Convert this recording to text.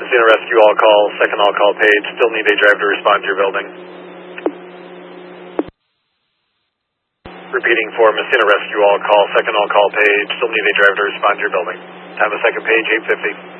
Messina Rescue all call, second all call page. Still need a driver to respond to your building. Repeating for Messina Rescue all call, second all call page. Still need a driver to respond to your building. Time of second page, 8:50.